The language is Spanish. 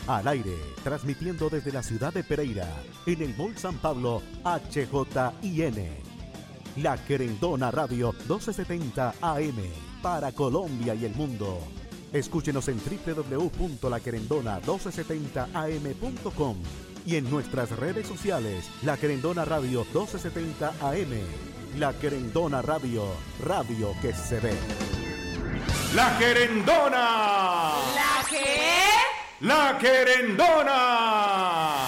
Al aire, transmitiendo desde la ciudad de Pereira, en el Mall San Pablo, HJIN. La Querendona Radio 1270 AM, para Colombia y el mundo. Escúchenos en www.laquerendona1270am.com y en nuestras redes sociales, La Querendona Radio 1270 AM. La Querendona Radio, radio que se ve. ¡La Querendona! ¿La qué? ¡La Querendona!